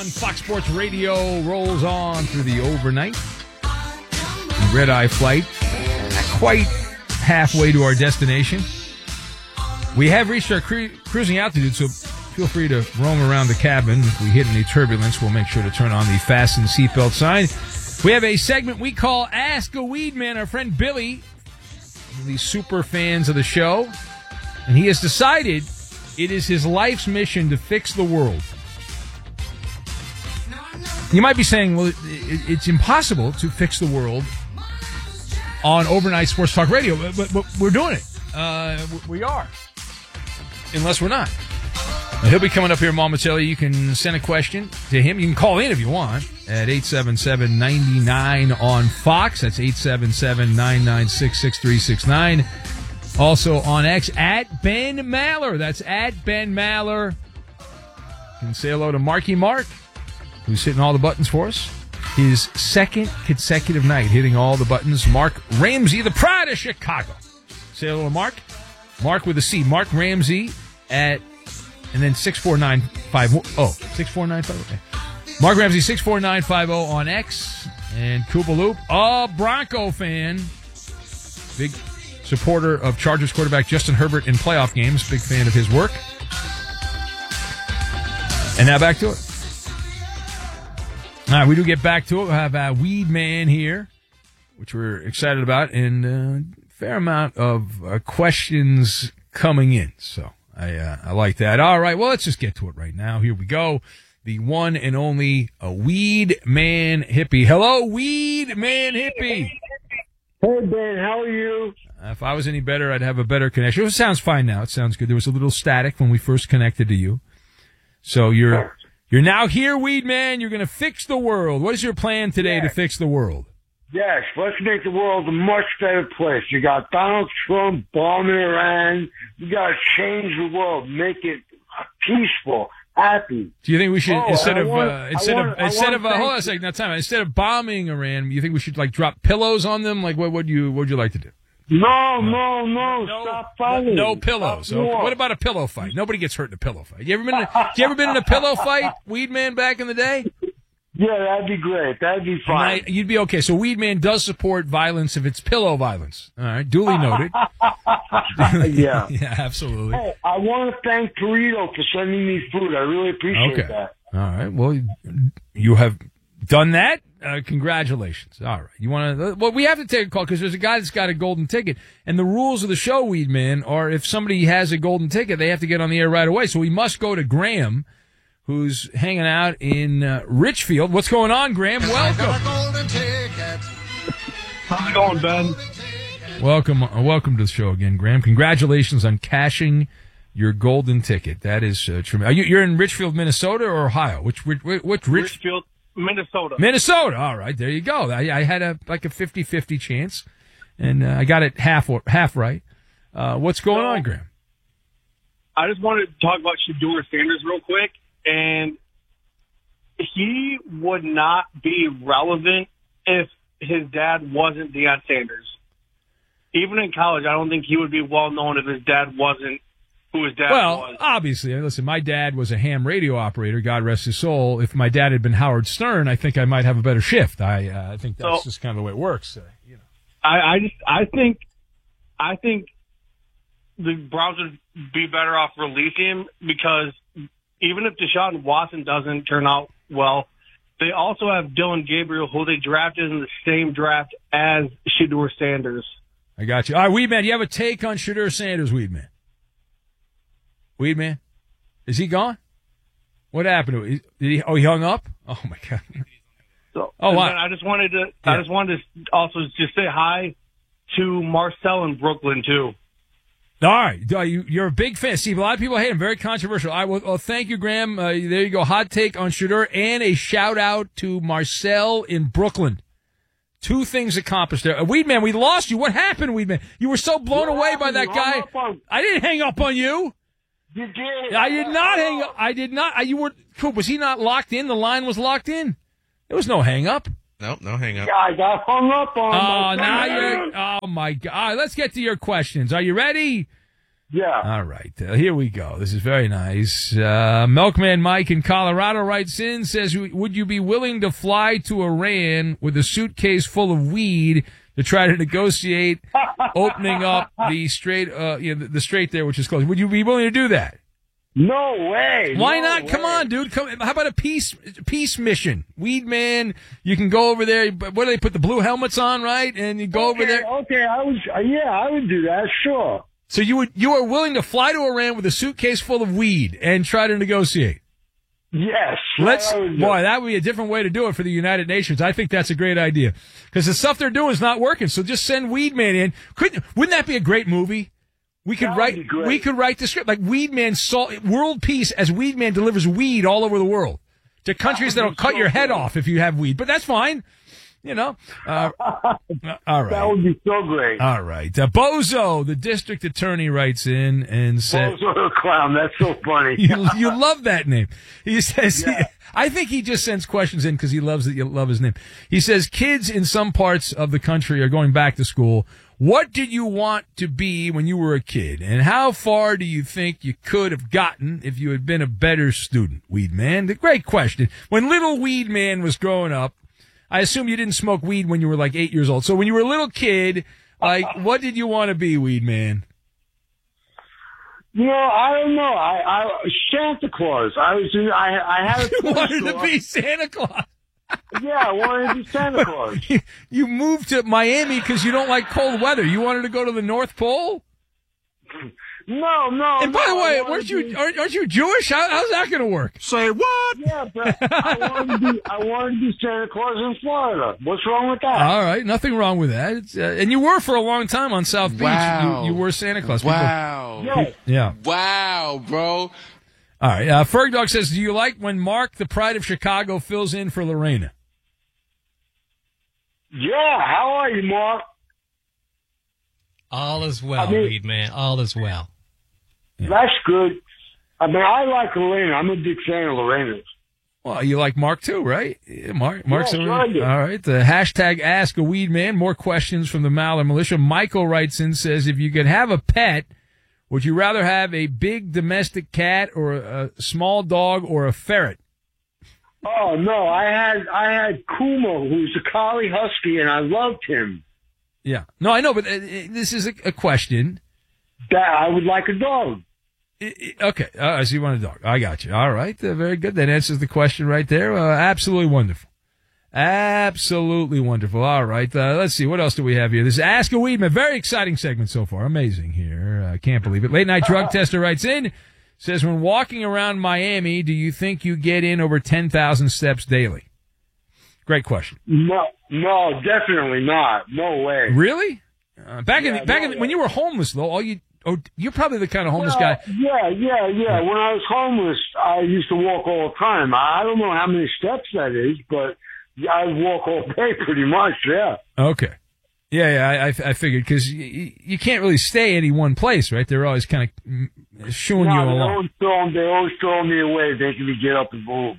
Fox Sports Radio rolls on through the overnight. Red Eye flight, not quite halfway to our destination. We have reached our cruising altitude, so feel free to roam around the cabin. If we hit any turbulence, we'll make sure to turn on the fasten seatbelt sign. We have a segment we call Ask a Weed Man. Our friend Billy, one of these super fans of the show, and he has decided it is his life's mission to fix the world. You might be saying, well, it's impossible to fix the world on overnight sports talk radio, but we're doing it. We are. Unless we're not. Now, he'll be coming up here momentarily. You can send a question to him. You can call in if you want at 877-99 on Fox. That's 877-996-6369. Also on X at Ben Maller. That's at Ben Maller. You can say hello to Marky Mark, who's hitting all the buttons for us. His second consecutive night hitting all the buttons. Mark Ramsey, the pride of Chicago. Say hello to Mark. Mark with a C. Mark Ramsey at, and then 64950. Oh, 64950. Okay. Mark Ramsey, 64950 on X. And Koopa Loop, a Bronco fan. Big supporter of Chargers quarterback Justin Herbert in playoff games. Big fan of his work. And now back to it. All right, we do get back to it. We'll have Weed Man here, which we're excited about, and a fair amount of questions coming in. So I like that. All right, well, let's just get to it right now. Here we go. The one and only Weed Man Hippie. Hello, Weed Man Hippie. Hey, Ben, how are you? If I was any better, I'd have a better connection. It sounds fine now. It sounds good. There was a little static when we first connected to you. So you're now here, Weed Man. You're going to fix the world. What is your plan today to fix the world? Yes, let's make the world a much better place. You got Donald Trump bombing Iran. You got to change the world, make it peaceful, happy. Do you think we should instead of hold on a second, now time. Instead of bombing Iran, you think we should like drop pillows on them? Like what would you like to do? No, stop fighting. No pillows. So what about a pillow fight? Nobody gets hurt in a pillow fight. You ever been in a pillow fight, Weed Man, back in the day? Yeah, that'd be great. That'd be fine. You'd be okay. So Weed Man does support violence if it's pillow violence. All right, duly noted. Yeah. Yeah, absolutely. Hey, I want to thank Torito for sending me food. I really appreciate that. All right. Well, you have done that. Congratulations. All right. You want to? Well, we have to take a call because there's a guy that's got a golden ticket, and the rules of the show, Weed Man, are if somebody has a golden ticket, they have to get on the air right away. So we must go to Graham, who's hanging out in Richfield. What's going on, Graham? Welcome. How's it going, Ben? Welcome to the show again, Graham. Congratulations on cashing your golden ticket. That is tremendous. You're in Richfield, Minnesota, or Ohio? Which Richfield, Minnesota. Minnesota. All right, there you go. I had a 50-50 chance, and I got it half right. What's going on, Graham? I just wanted to talk about Shedeur Sanders real quick, and he would not be relevant if his dad wasn't Deion Sanders. Even in college, I don't think he would be well known if his dad wasn't who his dad was. Well, obviously, listen, my dad was a ham radio operator, God rest his soul. If my dad had been Howard Stern, I think I might have a better shift. I think that's just kind of the way it works. I think the Browns would be better off releasing him because even if Deshaun Watson doesn't turn out well, they also have Dylan Gabriel, who they drafted in the same draft as Shedeur Sanders. I got you. All right, Weedman, you have a take on Shedeur Sanders, Weedman? Weedman? Is he gone? What happened to him? He hung up? Oh, my God. So, wow. I just wanted to also just say hi to Marcel in Brooklyn, too. All right. You're a big fan. Steve, a lot of people hate him. Very controversial. Well, thank you, Graham. There you go. Hot take on Shedeur and a shout-out to Marcel in Brooklyn. Two things accomplished there. Weedman, we lost you. What happened, Weedman? You were so blown away by that guy. I didn't hang up on you. You did. I did not hang up. I did not. You were. Coop, was he not locked in? The line was locked in. There was no hang up. Nope, no hang up. Yeah, I got hung up on. Oh, now you're. Oh my God! All right, let's get to your questions. Are you ready? Yeah. All right. Here we go. This is very nice. Milkman Mike in Colorado writes in, says, would you be willing to fly to Iran with a suitcase full of weed to try to negotiate opening up the strait, the strait there, which is closed? Would you be willing to do that? No way. Why no not? way. Come on, dude. How about a peace mission? Weed man, you can go over there. What do they put the blue helmets on, right? And you go over there. Okay, I would do that, sure. So you are willing to fly to Iran with a suitcase full of weed and try to negotiate? Yes. That would be a different way to do it for the United Nations. I think that's a great idea because the stuff they're doing is not working. So just send Weed Man in. Wouldn't that be a great movie? We could write the script like Weed Man world peace as Weed Man delivers weed all over the world to countries that'll cut your head off if you have weed. But that's fine. You know, all right. That would be so great. All right. Bozo, the district attorney, writes in and says, Bozo the clown. That's so funny. you love that name. He says, Yeah. I think he just sends questions in because he loves that you love his name. He says, kids in some parts of the country are going back to school. What did you want to be when you were a kid? And how far do you think you could have gotten if you had been a better student, Weed Man? The great question. When little Weed Man was growing up, I assume you didn't smoke weed when you were like 8 years old. So when you were a little kid, like, what did you want to be, Weed Man? You know, I don't know. I Santa Claus. I had a You wanted to be Santa Claus. Yeah, I wanted to be Santa Claus. You moved to Miami because you don't like cold weather. You wanted to go to the North Pole? No. And by the way, aren't you Jewish? How's that going to work? Say what? Yeah, but I wanted to be Santa Claus in Florida. What's wrong with that? All right, nothing wrong with that. It's, and you were for a long time on South Beach. Wow. You were Santa Claus. Wow. Yes. Yeah. Wow, bro. All right. Ferg Dog says, do you like when Mark, the pride of Chicago, fills in for Lorena? Yeah, how are you, Mark? All is well, Weed Man. All is well. Yeah. That's good. I mean, I like Lorena. I'm a big fan of Lorena's. Well, you like Mark too, right? Yeah, Mark's Yes, over I do. All right. The hashtag Ask a Weed Man. More questions from the Maller Militia. Michael writes in, says, if you could have a pet, would you rather have a big domestic cat or a small dog or a ferret? Oh no, I had Kumo, who's a collie husky, and I loved him. Yeah. No, I know, but this is a question. That I would like a dog. Okay. So you want a dog. I got you. All right. Very good. That answers the question right there. Absolutely wonderful. Absolutely wonderful. All right. Let's see. What else do we have here? This is Ask a Weedman. Very exciting segment so far. Amazing here. I can't believe it. Late Night Drug Tester writes in, says, when walking around Miami, do you think you get in over 10,000 steps daily? Great question. No, definitely not. No way. Really? When you were homeless, though, you're probably the kind of homeless guy. Yeah. When I was homeless, I used to walk all the time. I don't know how many steps that is, but I walk all day pretty much, yeah. Okay. Yeah, I figured, because you can't really stay any one place, right? They're always kind of shooing you along. They always throw me away, making me get up and move.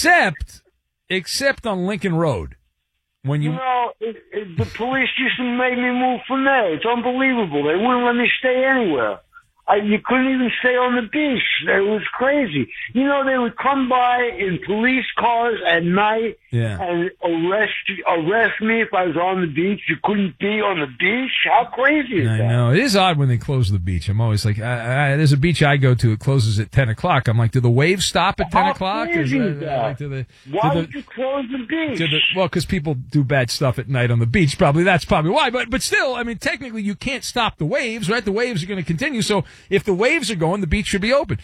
Except on Lincoln Road. When you know, the police used to make me move from there. It's unbelievable. They wouldn't let me stay anywhere. You couldn't even stay on the beach. It was crazy. You know, they would come by in police cars at night and arrest me if I was on the beach. You couldn't be on the beach? How crazy is that? I know. It is odd when they close the beach. I'm always like, there's a beach I go to. It closes at 10 o'clock. I'm like, do the waves stop at 10 o'clock? Why would you close the beach? Well, because people do bad stuff at night on the beach. That's probably why. But still, I mean, technically, you can't stop the waves, right? The waves are going to continue. So if the waves are going, the beach should be open.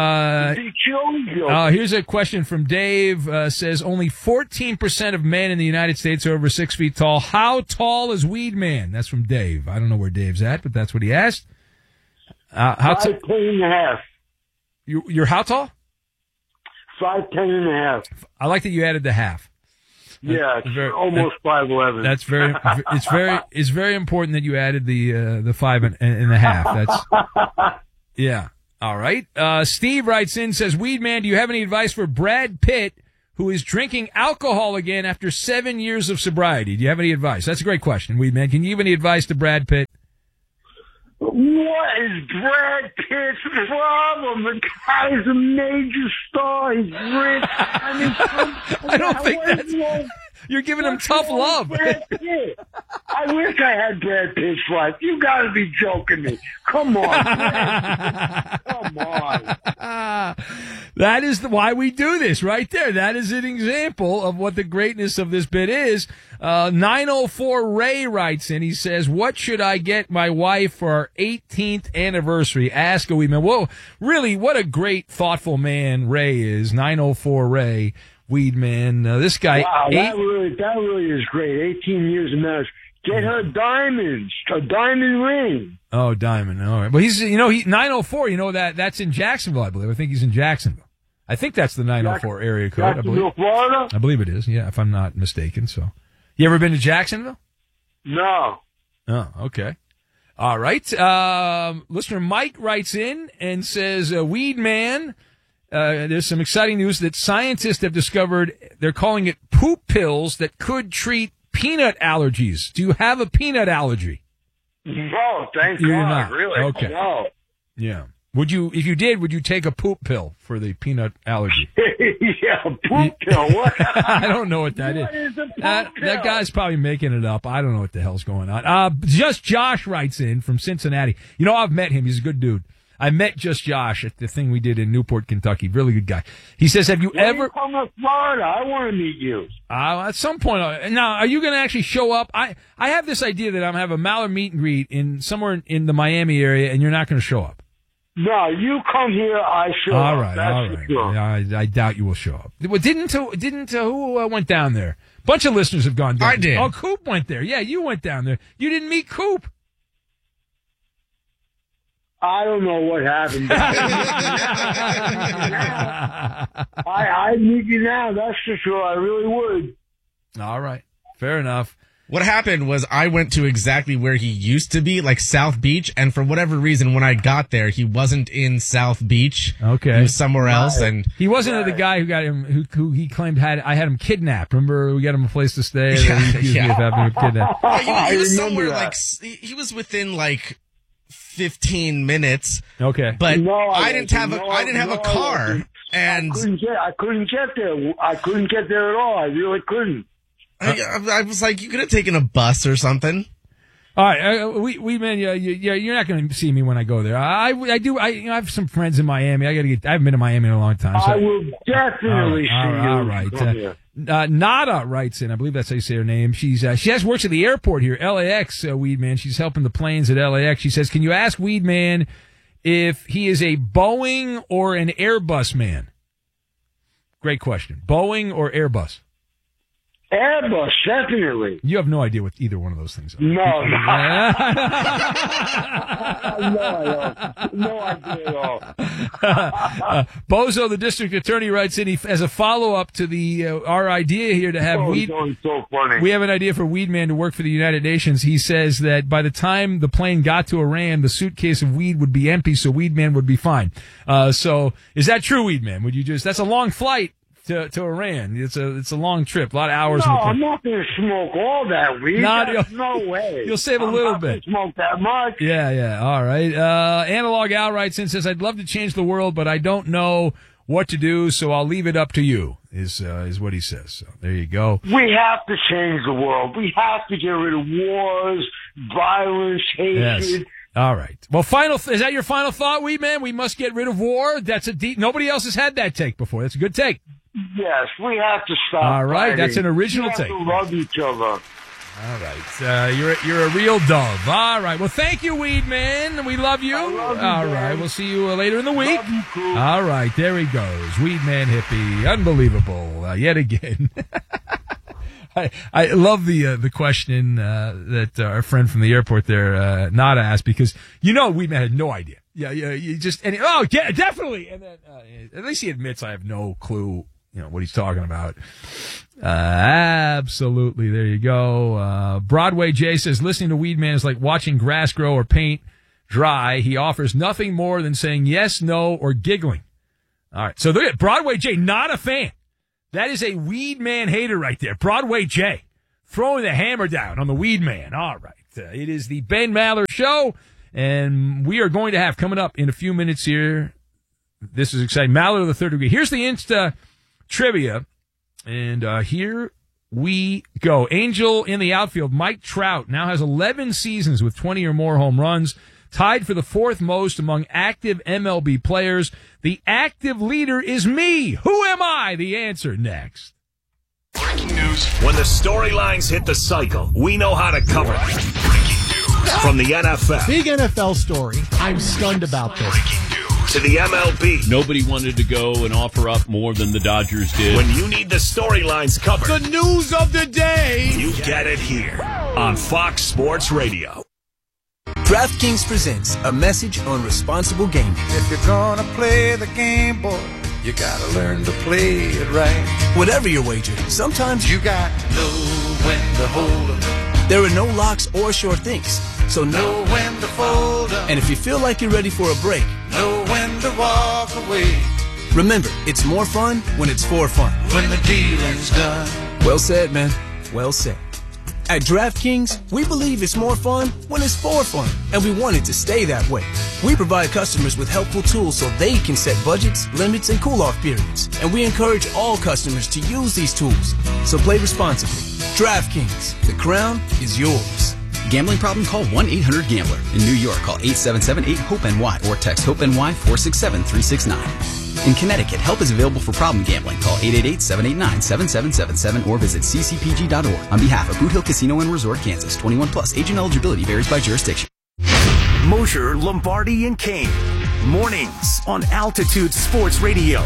Here's a question from Dave. Says only 14% of men in the United States are over 6 feet tall. How tall is Weed Man? That's from Dave. I don't know where Dave's at, but that's what he asked. 5'10.5". You're how tall? 5'10.5". I like that you added the half. Yeah, almost 5'11". That's very. It's very important that you added the 5.5. That's yeah. All right. Steve writes in, says, Weed Man, do you have any advice for Brad Pitt, who is drinking alcohol again after 7 years of sobriety? Do you have any advice? That's a great question, Weed Man. Can you give any advice to Brad Pitt? What is Brad Pitt's problem? The guy's a major star. He's rich. I mean, I don't think that's... You're giving him tough love. Brad Pitt. I wish I had Brad Pitt's life. You got to be joking me. Come on, Brad. Come on. That is why we do this right there. That is an example of what the greatness of this bit is. 904 Ray writes in. He says, what should I get my wife for our 18th anniversary? Ask a Weedman. Whoa, really, what a great, thoughtful man Ray is. 904 Ray. Weedman, this guy. Wow, that really is great. 18 years of marriage. Get her diamonds, a diamond ring. Oh, diamond. All right. Well, he's 904. That's in Jacksonville, I believe. I think he's in Jacksonville. I think that's the 904 area code. Jacksonville, Florida. I believe it is. Yeah, if I'm not mistaken. So, you ever been to Jacksonville? No. Oh, okay. All right. Listener Mike writes in and says, Weedman. There's some exciting news that scientists have discovered. They're calling it poop pills that could treat peanut allergies. Do you have a peanut allergy? No, thank You're God. not. Really? Okay. No. Yeah. Would you, if you did, would you take a poop pill for the peanut allergy? Yeah, poop pill. What? I don't know what that is. What is a poop That pill? guy's probably making it up. I don't know what the hell's going on. Just Josh writes in from Cincinnati. I've met him. He's a good dude. I met Just Josh at the thing we did in Newport, Kentucky. Really good guy. He says, have you ever... You come to Florida. I want to meet you. At some point. Now, are you going to actually show up? I have this idea that I'm going to have a Maller meet and greet somewhere in the Miami area, and you're not going to show up. No, you come here, I show up. All right. Sure. I doubt you will show up. Well, who went down there? Bunch of listeners have gone down. I did. Oh, Coop went there. Yeah, you went down there. You didn't meet Coop. I don't know what happened. I'd meet you now, that's for sure. I really would. All right. Fair enough. What happened was I went to exactly where he used to be, like South Beach, and for whatever reason, when I got there, he wasn't in South Beach. Okay. He was somewhere else, and he wasn't the guy who got him, who he claimed I had him kidnapped. Remember, we got him a place to stay. Yeah, he accused me of having him kidnapped. he was somewhere that. he was within 15 minutes. Okay. But No, I didn't have a car, and I couldn't get there. I couldn't get there at all. I really couldn't. I was like, you could have taken a bus or something. All right, man, you're not going to see me when I go there. I have some friends in Miami. I haven't been to Miami in a long time. So. I will definitely see you. All right. Nada writes in. I believe that's how you say her name. She works at the airport here, LAX. Weedman. She's helping the planes at LAX. She says, "Can you ask Weedman if he is a Boeing or an Airbus man?" Great question. Boeing or Airbus? Airbus, definitely. You have no idea what either one of those things are. No, I don't. No idea at all. Bozo, the district attorney, writes in, as a follow-up to our idea here to have So funny. we have an idea for Weedman to work for the United Nations. He says that by the time the plane got to Iran, the suitcase of weed would be empty, so Weedman would be fine. So is that true, Weedman? That's a long flight to Iran. It's a long trip, a lot of hours. No, I'm not going to smoke all that weed. No way. You'll save a little bit. I'm not going to smoke that much. Yeah. All right. Analog Al writes in, says, I'd love to change the world, but I don't know what to do, so I'll leave it up to you, is what he says. So there you go. We have to change the world. We have to get rid of wars, violence, hatred. Yes. All right. Well, is that your final thought, Weedman? We must get rid of war? That's nobody else has had that take before. That's a good take. Yes, we have to stop. All right, fighting. that's an original take. We have to love each other. All right, you're a real dove. All right, well, thank you, Weedman. We love you. I love you, all man. right, we'll see you later in the week. Love you, Coop. All right, there he goes, Weedman hippie, unbelievable yet again. I love the question that our friend from the airport there, Nada, asked, because Weedman had no idea. Yeah, you just definitely, and then at least he admits I have no clue. What he's talking about. Absolutely. There you go. Broadway Jay says, listening to Weedman is like watching grass grow or paint dry. He offers nothing more than saying yes, no, or giggling. All right. So there, Broadway Jay, not a fan. That is a Weedman hater right there. Broadway Jay throwing the hammer down on the Weedman. All right. It is the Ben Maller Show. And we are going to have, coming up in a few minutes here, this is exciting, Maller of the Third Degree. Here's the Insta trivia, and here we go. Angel in the outfield, Mike Trout, now has 11 seasons with 20 or more home runs, tied for the fourth most among active MLB players. The active leader is me. Who am I? The answer next. Breaking news. When the storylines hit the cycle, we know how to cover it. Breaking news from the NFL. Big NFL story. I'm stunned about this. Breaking news to the MLB. Nobody wanted to go and offer up more than the Dodgers did. When you need the storylines covered, The news of the day. you get it here on Fox Sports Radio. DraftKings presents a message on responsible gaming. If you're gonna play the game, boy, you gotta learn to play it right. Whatever your wager, sometimes You got to know when to hold 'em, there are no locks or sure things. So know when to fold 'em, And if you feel like you're ready for a break, know when to walk away. remember, it's more fun when it's for fun. When the dealing's done. Well said, man. Well said. At DraftKings, we believe it's more fun when it's for fun, and we want it to stay that way. We provide customers with helpful tools so they can set budgets, limits, and cool-off periods, and we encourage all customers to use these tools. So play responsibly. DraftKings, the crown is yours. Gambling problem? Call 1-800-GAMBLER. In New York, call 877-8-HOPE-NY or text HOPE-NY 467-369. In Connecticut, help is available for problem gambling. Call 888-789-7777 or visit ccpg.org. On behalf of Boot Hill Casino and Resort, Kansas, 21 plus. Agent eligibility varies by jurisdiction. Mosher, Lombardi, and Kane. Mornings on Altitude Sports Radio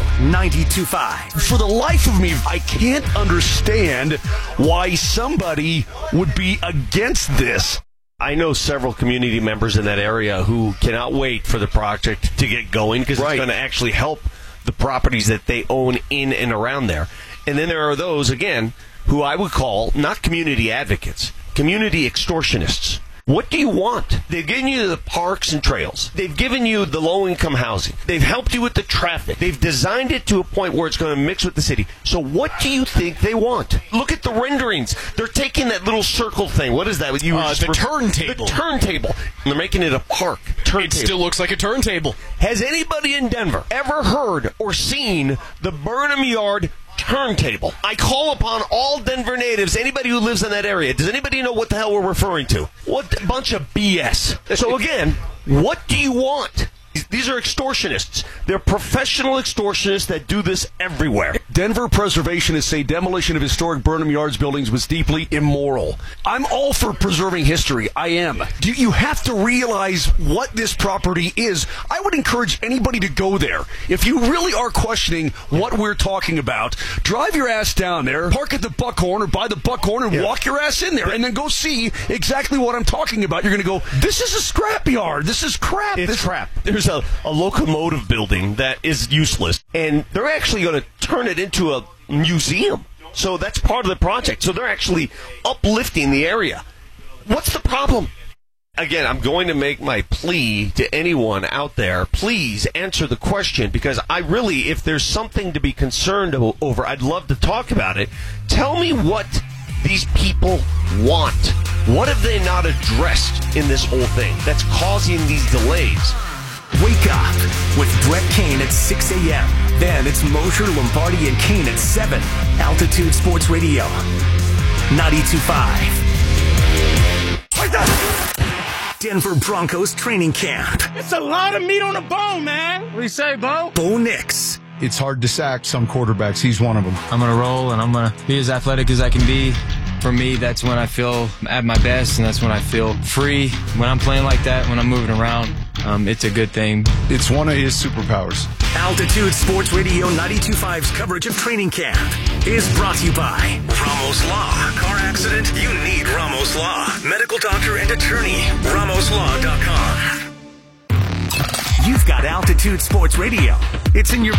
92.5. For the life of me, I can't understand why somebody would be against this. I know several community members in that area who cannot wait for the project to get going because it's going to actually help the properties that they own in and around there. And then there are those, again, who I would call not community advocates, community extortionists. What do you want? They've given you the parks and trails. They've given you the low-income housing. They've helped you with the traffic. They've designed it to a point where it's going to mix with the city. So what do you think they want? Look at the renderings. They're taking that little circle thing. What is that? The turntable. The turntable. And they're making it a park. It still looks like a turntable. Has anybody in Denver ever heard or seen the Burnham Yard turntable? I call upon all Denver natives, anybody who lives in that area. Does anybody know what the hell we're referring to? What a bunch of BS. So again, what do you want? These are extortionists. They're professional extortionists that do this everywhere. Denver preservationists say demolition of historic Burnham Yards buildings was deeply immoral. I'm all for preserving history. I am. You have to realize what this property is. I would encourage anybody to go there. If you really are questioning what we're talking about, drive your ass down there, park at the Buckhorn or by the Buckhorn and walk your ass in there and then go see exactly what I'm talking about. You're going to go, this is a scrapyard. This is crap. It's crap. There's a locomotive building that is useless, and they're actually going to turn it into a museum. So that's part of the project. So they're actually uplifting the area. What's the problem? Again, I'm going to make my plea to anyone out there. Please answer the question, because I really, if there's something to be concerned over, I'd love to talk about it. Tell me what these people want. What have they not addressed in this whole thing that's causing these delays? Wake up with Brett Kane at 6 a.m. Then it's Mosher, Lombardi, and Kane at 7. Altitude Sports Radio 92.5. Denver Broncos training camp. It's a lot of meat on the bone, man. What do you say, Bo? Bo Nix. It's hard to sack some quarterbacks. He's one of them. I'm going to roll, and I'm going to be as athletic as I can be. For me, that's when I feel at my best, and that's when I feel free. When I'm playing like that, when I'm moving around, it's a good thing. It's one of his superpowers. Altitude Sports Radio 92.5's coverage of training camp is brought to you by Ramos Law. Car accident? You need Ramos Law. Medical doctor and attorney. RamosLaw.com. You've got Altitude Sports Radio. It's in your